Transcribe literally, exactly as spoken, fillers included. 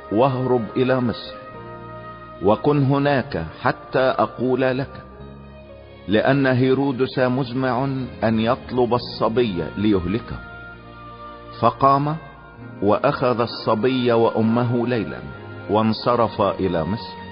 واهرب الى مصر، وكن هناك حتى اقول لك، لان هيرودس مزمع ان يطلب الصبي ليهلكه. فقام واخذ الصبي وامه ليلا وانصرف الى مصر.